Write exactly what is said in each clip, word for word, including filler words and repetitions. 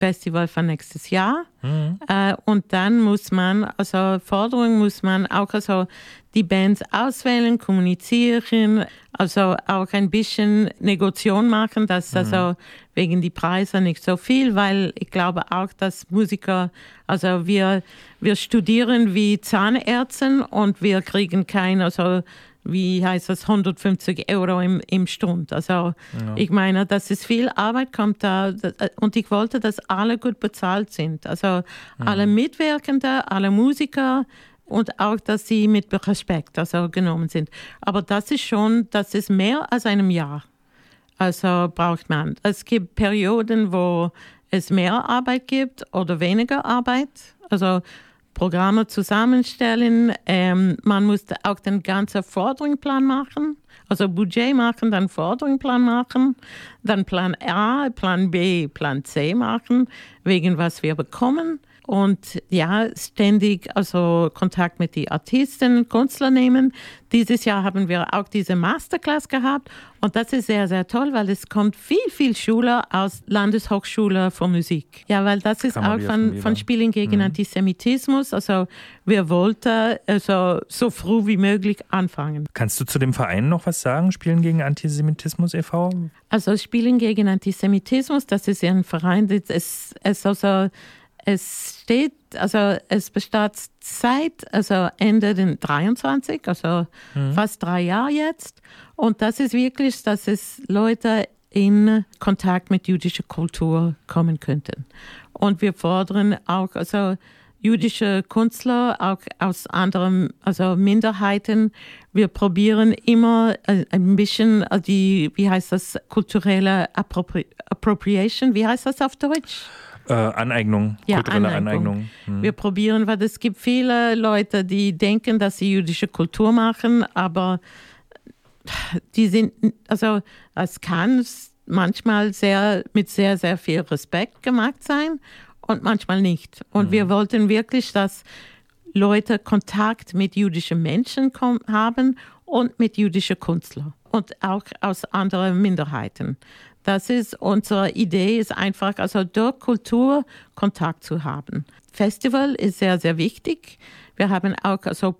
Festival für nächstes Jahr. Mhm. Äh, und dann muss man, also Forderung muss man auch also die Bands auswählen, kommunizieren, also auch ein bisschen Negoziation machen, dass mhm. also wegen die Preise nicht so viel, weil ich glaube auch, dass Musiker, also wir, wir studieren wie Zahnärzte und wir kriegen kein, also wie heißt das, hundertfünfzig Euro im, im Stund. Also ja. Ich meine, das ist viel Arbeit, kommt da und ich wollte, dass alle gut bezahlt sind. Also mhm. alle Mitwirkende, alle Musiker und auch, dass sie mit Respekt also genommen sind. Aber das ist schon, das ist mehr als einem Jahr. Also braucht man. Es gibt Perioden, wo es mehr Arbeit gibt oder weniger Arbeit. Also Programme zusammenstellen. Ähm, man muss auch den ganzen Forderungsplan machen, also Budget machen, dann Forderungsplan machen, dann Plan A, Plan B, Plan C machen, wegen was wir bekommen. Und ja, ständig also Kontakt mit den Artisten, Künstlern nehmen. Dieses Jahr haben wir auch diese Masterclass gehabt. Und das ist sehr, sehr toll, weil es kommt viel, viel Schüler aus Landeshochschule für Musik. Ja, weil das ist auch von, von Spielen gegen mhm. Antisemitismus. Also wir wollten also so früh wie möglich anfangen. Kannst du zu dem Verein noch was sagen, Spielen gegen Antisemitismus e V? Also Spielen gegen Antisemitismus, das ist ein Verein, das ist, ist also Es steht, also es besteht seit also Ende den dreiundzwanzig, also mhm. fast drei Jahre jetzt. Und das ist wirklich, dass es Leute in Kontakt mit jüdischer Kultur kommen könnten. Und wir fordern auch also jüdische Künstler, auch aus anderen also Minderheiten. Wir probieren immer ein bisschen die, wie heißt das, kulturelle Appropri- Appropriation, wie heißt das auf Deutsch? Äh, Aneignung, ja, kulturelle Aneignung. Aneignung. Hm. Wir probieren, weil es gibt viele Leute, die denken, dass sie jüdische Kultur machen, aber die sind, also es kann manchmal sehr, mit sehr, sehr viel Respekt gemacht sein und manchmal nicht. Und hm. wir wollten wirklich, dass Leute Kontakt mit jüdischen Menschen kom- haben und mit jüdischen Künstlern und auch aus anderen Minderheiten. Das ist unsere Idee, ist einfach, also durch Kultur Kontakt zu haben. Festival ist sehr, sehr wichtig. Wir haben auch also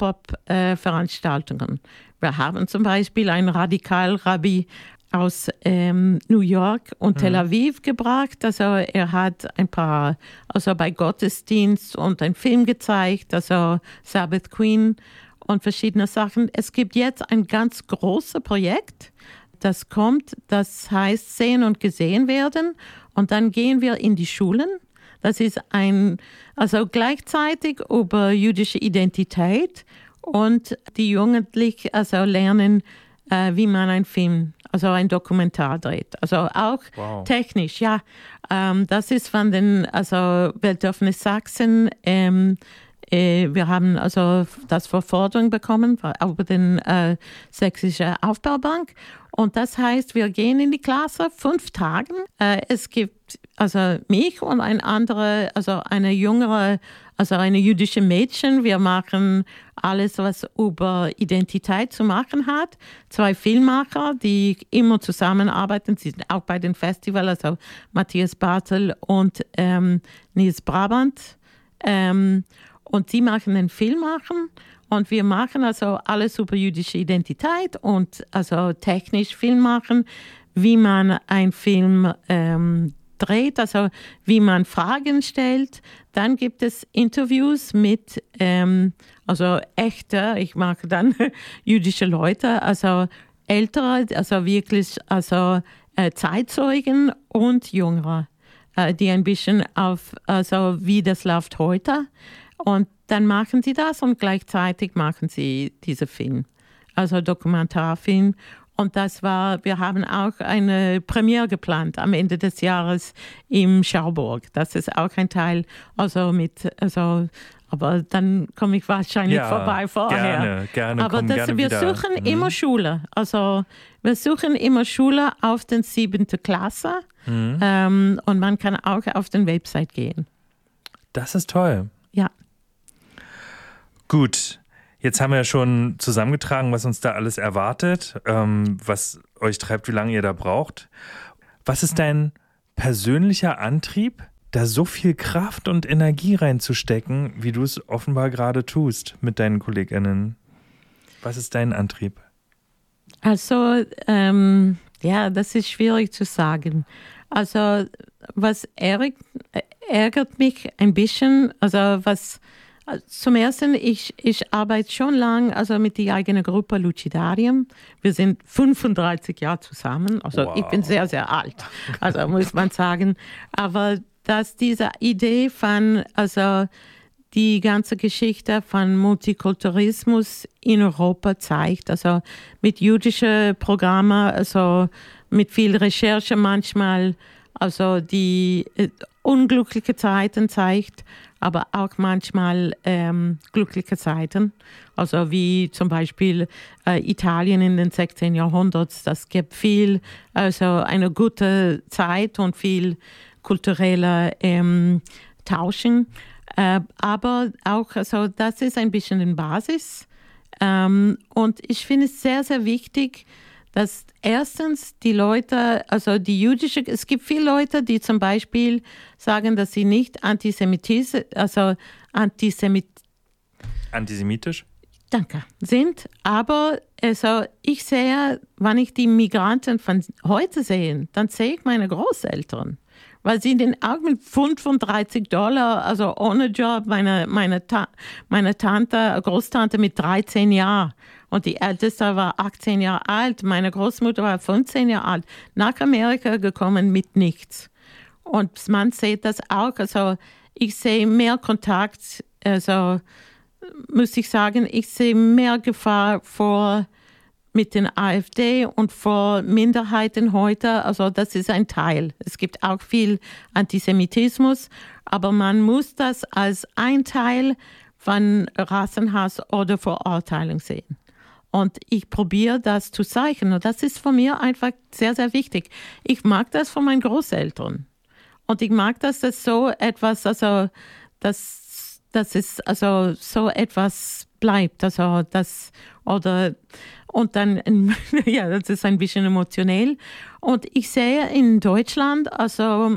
Pop-up-Veranstaltungen. Wir haben zum Beispiel einen Radikal-Rabbi aus ähm, New York und mhm. Tel Aviv gebracht. Also er hat ein paar, also bei Gottesdienst und einen Film gezeigt, also Sabbath Queen und verschiedene Sachen. Es gibt jetzt ein ganz großes Projekt, das kommt, das heißt Sehen und Gesehen werden. Und dann gehen wir in die Schulen. Das ist ein, also gleichzeitig über jüdische Identität und die Jugendlichen also lernen, äh, wie man einen Film, also ein Dokumentar dreht. Also auch wow. technisch, ja. Ähm, das ist von den, also Weltöffnis Sachsen. Ähm, Wir haben also das für Forderung bekommen über den äh, Sächsischen Aufbaubank. Und das heißt, wir gehen in die Klasse fünf Tage. Äh, es gibt also mich und ein andere, also eine jüngere, also eine jüdische Mädchen. Wir machen alles, was über Identität zu machen hat. Zwei Filmemacher, die immer zusammenarbeiten. Sie sind auch bei den Festivals, also Matthias Bartel und ähm, Nils Brabant. Ähm, Und sie machen einen Film machen und wir machen also alles über jüdische Identität und also technisch Film machen, wie man einen Film ähm, dreht, also wie man Fragen stellt. Dann gibt es Interviews mit ähm, also echte, ich mag dann jüdische Leute, also ältere, also wirklich also äh, Zeitzeugen und Jüngere, äh, die ein bisschen auf also wie das läuft heute. Und dann machen sie das und gleichzeitig machen sie diesen Film, also Dokumentarfilm. Und das war, wir haben auch eine Premiere geplant am Ende des Jahres im Schauburg. Das ist auch ein Teil, also mit, also, aber dann komme ich wahrscheinlich ja, vorbei vorher. Gerne, gerne. Aber das, gerne wir wieder. suchen mhm. immer Schule. Also wir suchen immer Schule auf den siebten Klasse mhm. ähm, und man kann auch auf den Website gehen. Das ist toll. Ja. Gut, jetzt haben wir schon zusammengetragen, was uns da alles erwartet, ähm, was euch treibt, wie lange ihr da braucht. Was ist dein persönlicher Antrieb, da so viel Kraft und Energie reinzustecken, wie du es offenbar gerade tust mit deinen KollegInnen? Was ist dein Antrieb? Also, ähm, ja, das ist schwierig zu sagen. Also, was ärg- ärgert mich ein bisschen, also was zum Ersten, ich, ich arbeite schon lang also mit der eigenen Gruppe Lucidarium. Wir sind fünfunddreißig Jahre zusammen, also wow. Ich bin sehr, sehr alt, also muss man sagen. Aber dass diese Idee von, also die ganze Geschichte von Multikulturalismus in Europa zeigt, also mit jüdischen Programmen, also mit viel Recherche manchmal, also die äh, unglückliche Zeiten zeigt, aber auch manchmal ähm, glückliche Zeiten. Also wie zum Beispiel äh, Italien in den sechzehnten Jahrhundert. Das gibt viel, also eine gute Zeit und viel kulturelle ähm, Tauschen. Äh, aber auch, also das ist ein bisschen die Basis. Ähm, und ich finde es sehr, sehr wichtig, dass erstens die Leute, also die jüdische, es gibt viele Leute, die zum Beispiel sagen, dass sie nicht antisemitisch, also antisemit, antisemitisch? Danke, sind, aber also ich sehe, wenn ich die Migranten von heute sehe, dann sehe ich meine Großeltern. Weil sie den auch mit fünfunddreißig Dollar, also ohne Job, meine, meine, Ta- meine Tante, Großtante mit dreizehn Jahren und die Älteste war achtzehn Jahre alt, meine Großmutter war fünfzehn Jahre alt, nach Amerika gekommen mit nichts. Und man sieht das auch, also ich sehe mehr Kontakt, also muss ich sagen, ich sehe mehr Gefahr vor mit den AfD und vor Minderheiten heute, also das ist ein Teil. Es gibt auch viel Antisemitismus, aber man muss das als ein Teil von Rassenhass oder Verurteilung sehen. Und ich probiere das zu zeichnen und das ist für mich einfach sehr, sehr wichtig. Ich mag das von meinen Großeltern und ich mag, dass das so etwas, also das, das ist also so etwas bleibt, also das oder und dann, ja, das ist ein bisschen emotionell. Und ich sehe in Deutschland, also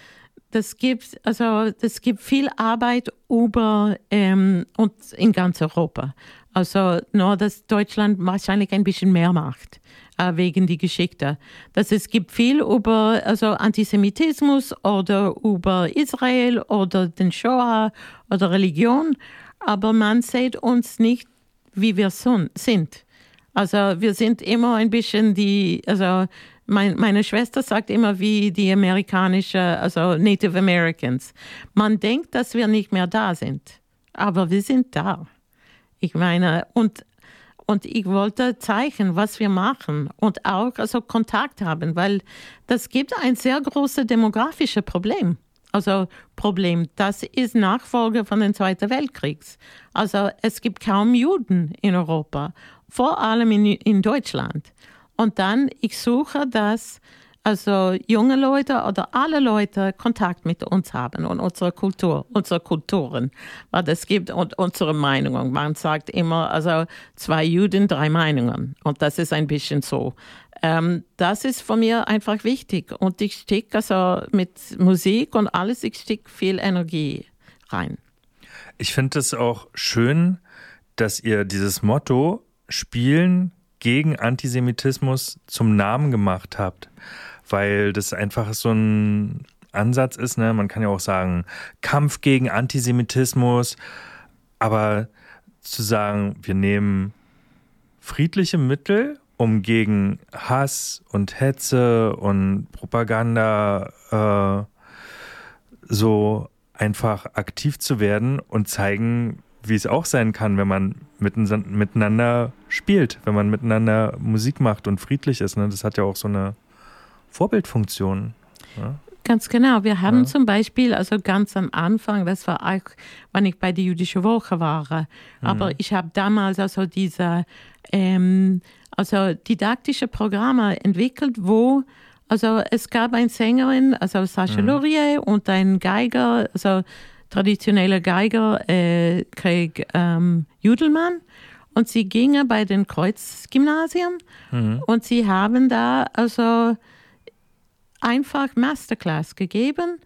das gibt, also das gibt viel Arbeit über ähm, und in ganz Europa. Also nur, dass Deutschland wahrscheinlich ein bisschen mehr macht äh, wegen die Geschichte. Dass es gibt viel über also Antisemitismus oder über Israel oder den Shoah oder Religion, aber man sieht uns nicht, wie wir son- sind. Also wir sind immer ein bisschen die, also mein, meine Schwester sagt immer wie die amerikanische, also Native Americans. Man denkt, dass wir nicht mehr da sind, aber wir sind da. Ich meine, und, und ich wollte zeigen, was wir machen und auch also Kontakt haben, weil das gibt ein sehr großes demografisches Problem. Also Problem, das ist Nachfolge von dem Zweiten Weltkrieg. Also es gibt kaum Juden in Europa, vor allem in, in Deutschland. Und dann, ich suche, dass also junge Leute oder alle Leute Kontakt mit uns haben und unsere Kultur, unsere Kulturen, weil es gibt und unsere Meinungen. Man sagt immer, also zwei Juden, drei Meinungen. Und das ist ein bisschen so. Ähm, das ist für mich einfach wichtig. Und ich stecke also mit Musik und alles, ich stecke viel Energie rein. Ich finde es auch schön, dass ihr dieses Motto Spielen gegen Antisemitismus zum Namen gemacht habt, weil das einfach so ein Ansatz ist, ne? Man kann ja auch sagen, Kampf gegen Antisemitismus, aber zu sagen, wir nehmen friedliche Mittel, um gegen Hass und Hetze und Propaganda äh, so einfach aktiv zu werden und zeigen, wie es auch sein kann, wenn man miteinander spielt, wenn man miteinander Musik macht und friedlich ist. Ne? Das hat ja auch so eine Vorbildfunktion. Ja? Ganz genau. Wir haben ja. zum Beispiel, also ganz am Anfang, das war auch, wenn ich bei der Jüdischen Woche war, aber mhm. ich habe damals also diese ähm, also didaktische Programme entwickelt, wo also es gab eine Sängerin, also Sacha mhm. Laurier und ein Geiger, also traditioneller Geiger, äh, Craig ähm, Judelmann. Und sie gingen bei den Kreuzgymnasien mhm. und sie haben da also einfach Masterclass gegeben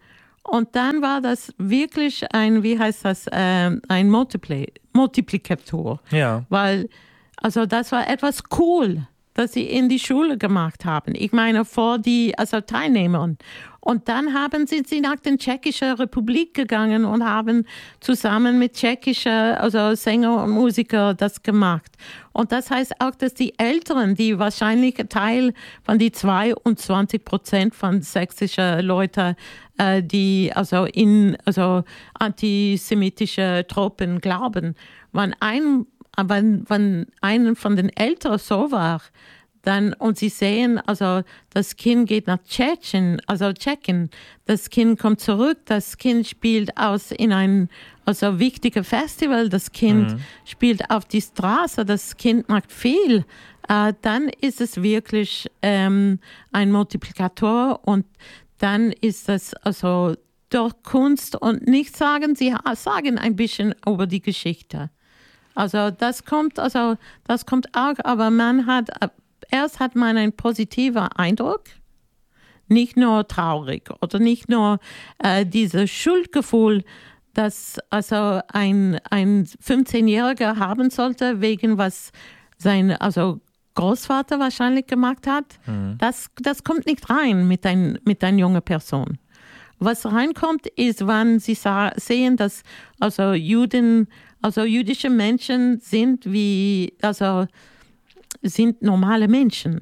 Und dann war das wirklich ein, wie heißt das, äh, ein Multipli- Multiplikator. Ja. Weil, also das war etwas cool, das sie in die Schule gemacht haben. Ich meine, vor die also Teilnehmern. Und dann haben sie, sie nach der Tschechischen Republik gegangen und haben zusammen mit tschechischen also Sänger und Musiker das gemacht. Und das heißt auch, dass die Älteren, die wahrscheinlich Teil von die zweiundzwanzig Prozent von sächsischen Leuten, äh, die also in also antisemitische Tropen glauben, wenn ein, wenn, wenn einen von den Älteren so war, dann, und sie sehen, also das Kind geht nach Tschechien, also Tschechien, das Kind kommt zurück, das Kind spielt aus in ein also wichtiges Festival, das Kind mhm. spielt auf die Straße, das Kind macht viel, äh, dann ist es wirklich ähm, ein Multiplikator und dann ist es also durch Kunst und nicht sagen, sie sagen ein bisschen über die Geschichte. Also das kommt, also das kommt auch, aber man hat erst hat man einen positiven Eindruck, nicht nur traurig oder nicht nur äh, dieses Schuldgefühl, das also ein, ein fünfzehnjähriger haben sollte, wegen was sein also Großvater wahrscheinlich gemacht hat. Mhm. Das, das kommt nicht rein mit ein, mit einer jungen Person. Was reinkommt, ist, wenn sie sa- sehen, dass also Juden, also jüdische Menschen sind wie, also sind normale Menschen.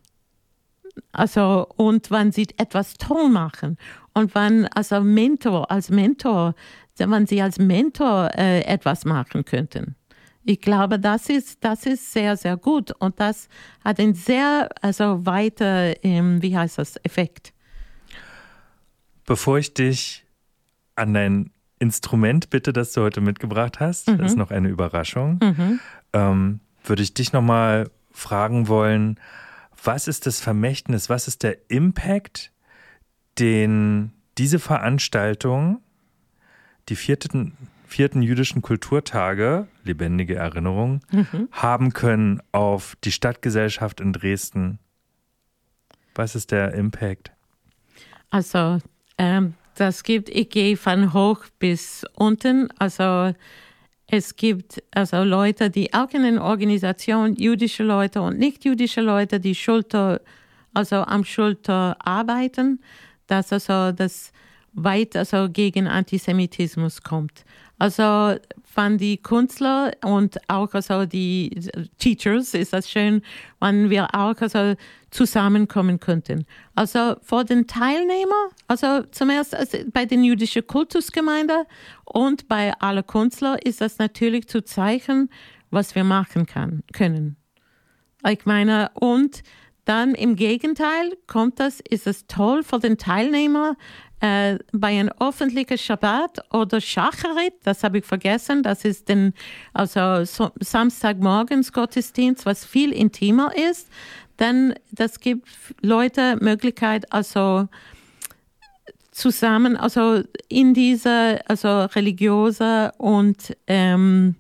Also, und wenn sie etwas toll machen und wenn also Mentor, als Mentor, wenn sie als Mentor äh, etwas machen könnten. Ich glaube, das ist, das ist sehr, sehr gut und das hat einen sehr, also weiter, ähm, wie heißt das, Effekt. Bevor ich dich an dein Instrument bitte, das du heute mitgebracht hast, mhm. das ist noch eine Überraschung, mhm. ähm, würde ich dich nochmal fragen wollen, was ist das Vermächtnis, was ist der Impact, den diese Veranstaltung, die vierten, vierten jüdischen Kulturtage, lebendige Erinnerung, mhm. haben können auf die Stadtgesellschaft in Dresden? Was ist der Impact? Also, ähm, das gibt, ich gehe von hoch bis unten, also es gibt also Leute, die auch in einer Organisation, jüdische Leute und nicht-jüdische Leute, die Schulter, also am Schulter arbeiten, dass also das weit also gegen Antisemitismus kommt. Also von die Künstler und auch also die Teachers ist das schön, wenn wir auch also zusammenkommen könnten. Also vor den Teilnehmern, also zum ersten also bei den jüdischen Kultusgemeinde und bei allen Künstlern ist das natürlich zu zeigen, was wir machen kann, können. Ich meine, und dann im Gegenteil kommt das, ist es toll für den Teilnehmer, äh, bei einem öffentlichen Schabbat oder Shacharit, das habe ich vergessen, das ist den, also so, Samstagmorgens Gottesdienst, was viel intimer ist, dann das gibt Leute Möglichkeit, also zusammen, also in diese, also religiöse und ähm,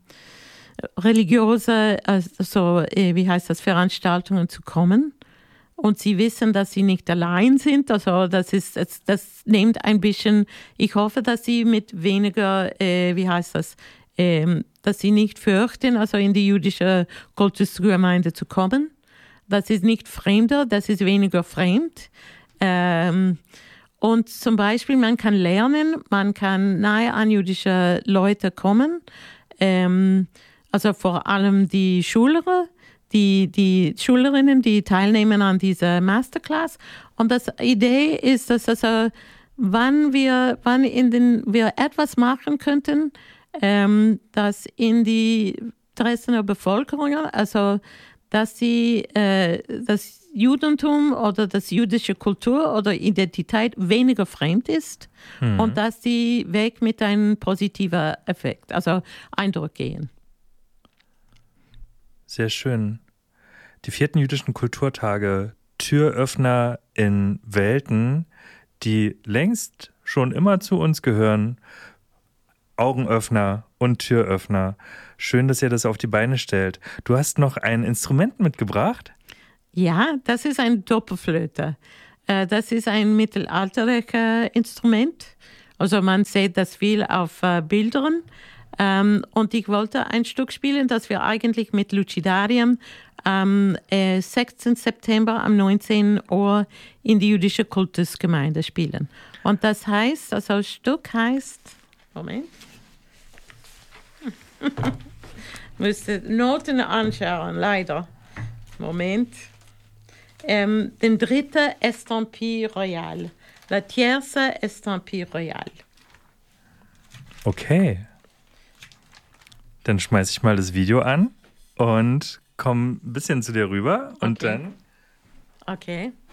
religiöse, also wie heißt das, Veranstaltungen zu kommen. Und sie wissen, dass sie nicht allein sind. Also das ist, das, das nimmt ein bisschen, ich hoffe, dass sie mit weniger, äh, wie heißt das, ähm, dass sie nicht fürchten, also in die jüdische Kultusgemeinde zu kommen. Das ist nicht fremder, das ist weniger fremd. Ähm, und zum Beispiel, man kann lernen, man kann nahe an jüdische Leute kommen. Ähm, also vor allem die Schüler, Die, die Schülerinnen, die teilnehmen an dieser Masterclass. Und das Idee ist, dass also, wann wir, wann in den, wir etwas machen könnten, ähm, dass in die Dresdner Bevölkerung, also, dass sie, äh, das Judentum oder das jüdische Kultur oder Identität weniger fremd ist mhm. und dass sie weg mit einem positiven Effekt, also Eindruck gehen. Sehr schön. Die vierten jüdischen Kulturtage, Türöffner in Welten, die längst schon immer zu uns gehören. Augenöffner und Türöffner. Schön, dass ihr das auf die Beine stellt. Du hast noch ein Instrument mitgebracht? Ja, das ist ein Doppelflöte. Das ist ein mittelalterliches Instrument. Also man sieht das viel auf äh, Bildern. Ähm, und ich wollte ein Stück spielen, das wir eigentlich mit Lucidarium am äh, sechsten September um neunzehn Uhr in die jüdische Kultusgemeinde spielen. Und das heißt, also das Stück heißt, Moment, müsste Noten anschauen, leider. Moment. Ähm, den dritten Estampille Royale. La tierce Estampille Royale. Okay. Dann schmeiße ich mal das Video an und komme ein bisschen zu dir rüber und Okay. dann Okay.